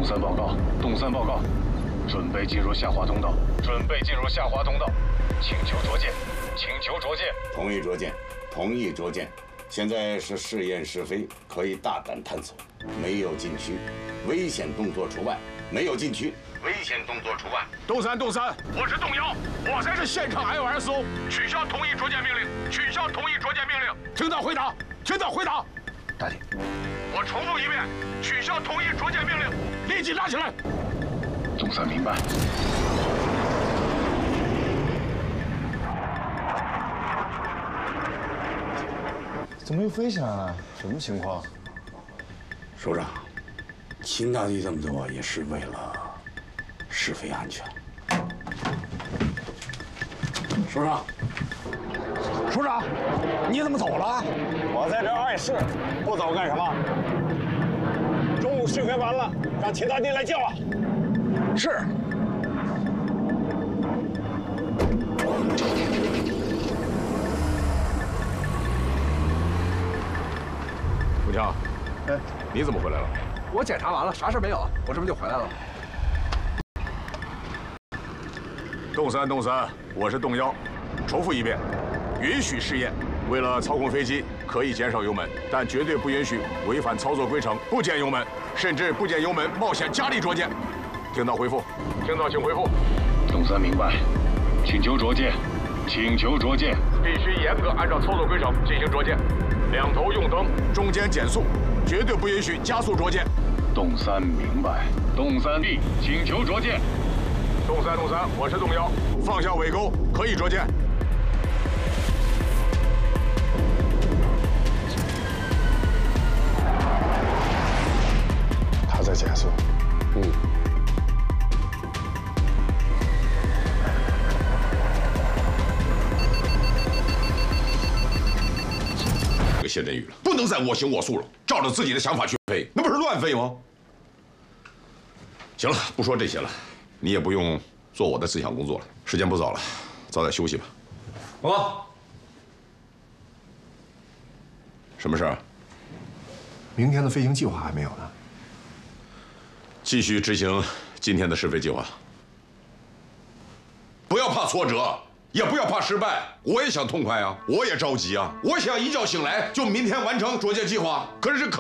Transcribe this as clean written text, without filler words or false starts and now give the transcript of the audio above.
三报告，动三报告，准备进入下滑通道，准备进入下滑通道，请求着舰，请求着舰。 同意着舰，同意着舰。现在是试验试飞，可以大胆探索，没有禁区，危险动作除外。没有禁区，危险动作除外。 动三，我是动幺，我才是现场 LSO， 取消同意着舰命令，取消同意着舰命令。听到回答，听到回答。 大体， 我重复一遍，取消同意着舰命令，立即拉起来。 动三明白。 怎么又飞起来了？什么情况？ 首长，秦大帝这么做也是为了试飞安全。首长， 首长，你怎么走了？ 我在这碍事，不走干什么？中午试飞完了，让秦大帝来叫啊。 是。 武强， 哎， 你怎么回来了？ 我检查完了，啥事没有，我这不就回来了。 动三，我是动幺，重复一遍，允许试验。为了操控飞机，可以减少油门，但绝对不允许违反操作规程不减油门，甚至不减油门冒险加力着舰。听到回复，听到请回复。 动三明白，请求着舰，请求着舰。 必须严格按照操作规程进行着舰，两头用灯，中间减速，绝对不允许加速着舰。 动三明白，动三 B， 请求着舰。 动三，我是动幺，放下尾钩，可以着舰。 他在减速。 限电域了，不能再我行我素了，照着自己的想法去飞，那不是乱飞吗？行了，不说这些了，你也不用做我的思想工作了，时间不早了，早点休息吧。 报告。 什么事儿？ 明天的飞行计划还没有呢。 继续执行今天的试飞计划。不要怕挫折，也不要怕失败。我也想痛快啊，我也着急啊，我想一觉醒来就明天完成着舰计划，可是